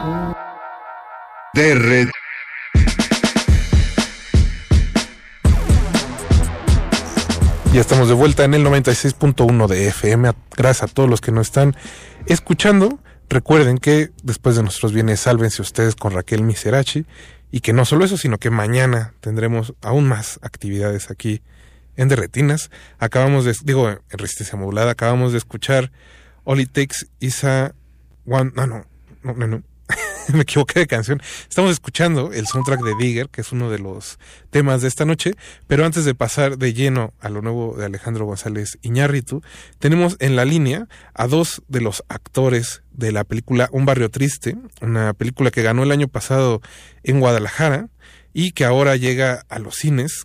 Ya estamos de vuelta en el 96.1 de FM. Gracias a todos los que nos están escuchando. Recuerden que después de nosotros viene Sálvense Ustedes con Raquel Miserachi. Y que no solo eso, sino que mañana tendremos aún más actividades aquí en De Retinas. En Resistencia Modulada, acabamos de escuchar All It Takes Is a One... No. Me equivoqué de canción. Estamos escuchando el soundtrack de Digger, que es uno de los temas de esta noche, pero antes de pasar de lleno a lo nuevo de Alejandro González Iñárritu, tenemos en la línea a dos de los actores de la película Un Barrio Triste, una película que ganó el año pasado en Guadalajara y que ahora llega a los cines